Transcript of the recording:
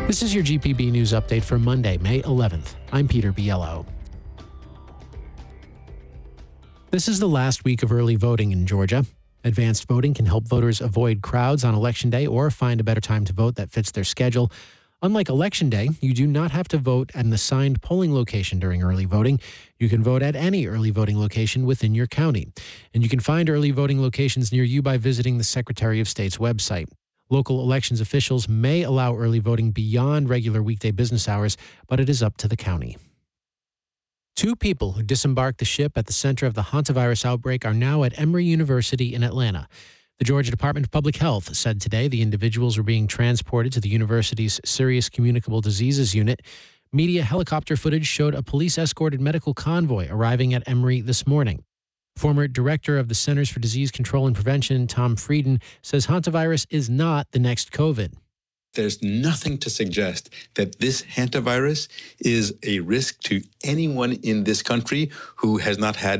This is your GPB News Update for Monday, May 11th. I'm Peter Biello. This is the last week of early voting in Georgia. Advanced voting can help voters avoid crowds on Election Day or find a better time to vote that fits their schedule. Unlike Election Day, you do not have to vote at an assigned polling location during early voting. You can vote at any early voting location within your county. And you can find early voting locations near you by visiting the Secretary of State's website. Local elections officials may allow early voting beyond regular weekday business hours, but it is up to the county. 2 people who disembarked the ship at the center of the hantavirus outbreak are now at Emory University in Atlanta. The Georgia Department of Public Health said today the individuals were being transported to the university's Serious Communicable Diseases Unit. Media helicopter footage showed a police-escorted medical convoy arriving at Emory this morning. Former director of the Centers for Disease Control and Prevention, Tom Frieden, says hantavirus is not the next COVID. There's nothing to suggest that this hantavirus is a risk to anyone in this country who has not had